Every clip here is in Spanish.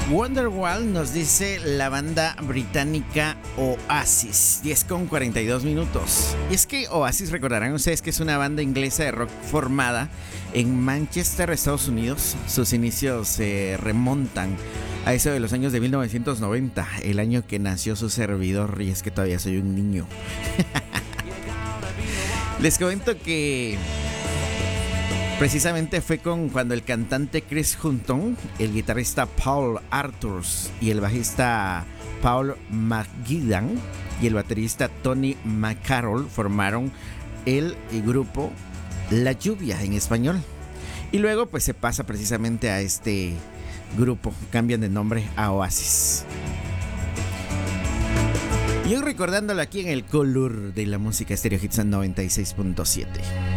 Wonderwall nos dice la banda británica Oasis, 10:42. Y es que Oasis, recordarán ustedes que es una banda inglesa de rock formada en Manchester, Estados Unidos. Sus inicios se remontan a eso de los años de 1990, el año que nació su servidor, y es que todavía soy un niño. Les comento que precisamente fue cuando el cantante Chris Hutton, el guitarrista Paul Arthurs y el bajista Paul McGuigan y el baterista Tony McCarroll formaron el grupo La Lluvia en español. Y luego pues se pasa precisamente a este grupo, cambian de nombre a Oasis. Y hoy recordándolo aquí en el color de la música Estéreo Hits 96.7.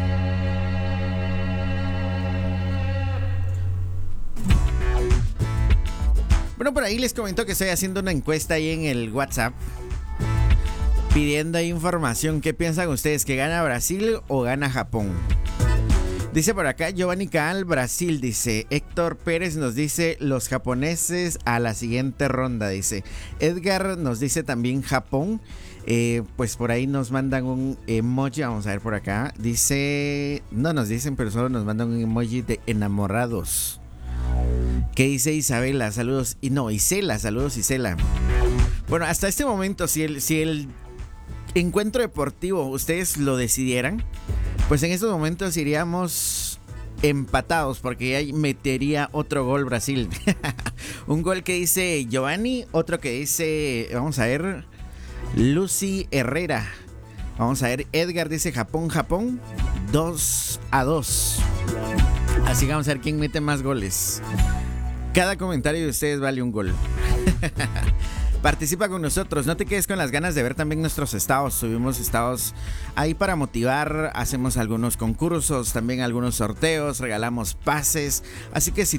Bueno, por ahí les comento que estoy haciendo una encuesta ahí en el WhatsApp, pidiendo información. ¿Qué piensan ustedes? ¿Que gana Brasil o gana Japón? Dice por acá Giovanni Caal, Brasil, dice. Héctor Pérez nos dice los japoneses a la siguiente ronda, dice. Edgar nos dice también Japón. Pues por ahí nos mandan un emoji, vamos a ver por acá. Dice, no nos dicen, pero solo nos mandan un emoji de enamorados. ¿Qué dice Isabela? Saludos. Y no, Isela, saludos Isela. Bueno, hasta este momento, si el encuentro deportivo ustedes lo decidieran, pues en estos momentos iríamos empatados, porque ya metería otro gol Brasil. Un gol que dice Giovanni, otro que dice, vamos a ver, Lucy Herrera. Vamos a ver, Edgar dice Japón, 2-2. Así que vamos a ver quién mete más goles. Cada comentario de ustedes vale un gol. Participa con nosotros, no te quedes con las ganas de ver también nuestros estados. Subimos estados ahí para motivar, hacemos algunos concursos, también algunos sorteos, regalamos pases. Así que si